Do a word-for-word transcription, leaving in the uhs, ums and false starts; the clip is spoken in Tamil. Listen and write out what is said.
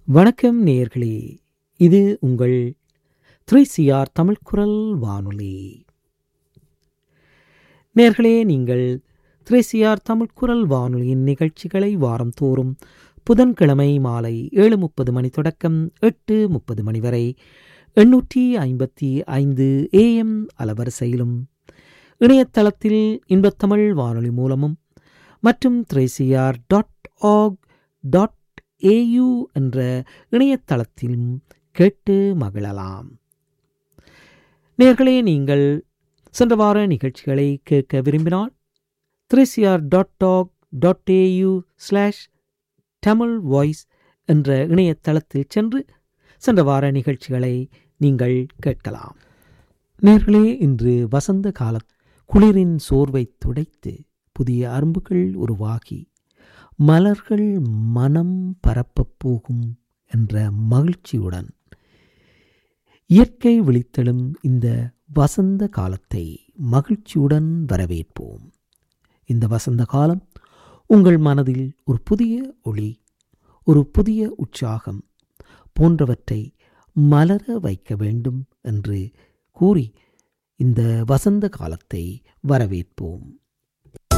வணக்கம் நேயர்களே, இது உங்கள் த்ரீ சி ஆர் தமிழ் குரல் வானொலி. நேயர்களே, நீங்கள் த்ரீ சி ஆர் தமிழ் குரல் வானொலியின் நிகழ்ச்சிகளை வாரம் தோறும் புதன்கிழமை மாலை ஏழு முப்பது மணி தொடக்கம் எட்டு முப்பது மணி வரை எண்ணூற்றி ஐம்பத்தி ஐந்து ஏஎம் அலவரிசையிலும் இணையதளத்தில் இன்பத்தமிழ் வானொலி மூலமும் மற்றும் three C R dot org dot AU என்ற இணையதளத்திலும் கேட்டு மகிழலாம். நேயர்களே, நீங்கள் சென்ற வார நிகழ்ச்சிகளை கேட்க விரும்பினால் three C R dot org dot AU slash Tamil voice என்ற இணையதளத்தில் சென்று சென்ற வார நிகழ்ச்சிகளை நீங்கள் கேட்கலாம். நேயர்களே, இன்று வசந்த கால குளிரின் சோர்வை துடைத்து புதிய அரும்புகள் உருவாகி மலர்கள் மனம் பரப்பப் போகும் என்ற மகிழ்ச்சியுடன் இயற்கை விழித்தெழும் இந்த வசந்த காலத்தை மகிழ்ச்சியுடன் வரவேற்போம். இந்த வசந்த காலம் உங்கள் மனதில் ஒரு புதிய ஒளி, ஒரு புதிய உற்சாகம் போன்றவற்றை மலர வைக்க வேண்டும் என்று கூறி இந்த வசந்த காலத்தை வரவேற்போம்.